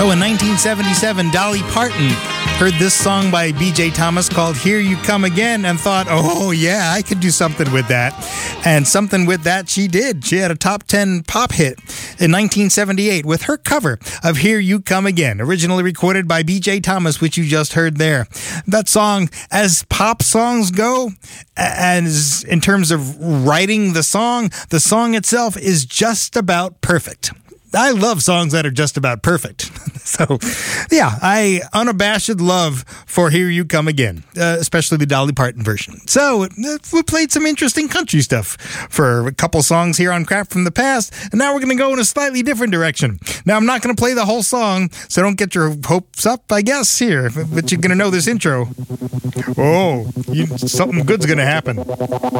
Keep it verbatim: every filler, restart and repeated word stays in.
Oh, in nineteen seventy-seven, Dolly Parton heard this song by B J Thomas called Here You Come Again and thought, oh, yeah, I could do something with that. And something with that she did. She had a top ten pop hit in nineteen seventy-eight with her cover of Here You Come Again, originally recorded by B J Thomas, which you just heard there. That song, as pop songs go, as in terms of writing the song, the song itself is just about perfect. I love songs that are just about perfect. So, yeah, I unabashed love for Here You Come Again, uh, especially the Dolly Parton version. So, uh, we played some interesting country stuff for a couple songs here on Crap from the Past, and now we're going to go in a slightly different direction. Now, I'm not going to play the whole song, so don't get your hopes up, I guess, here, but you're going to know this intro. Oh, you, something good's going to happen.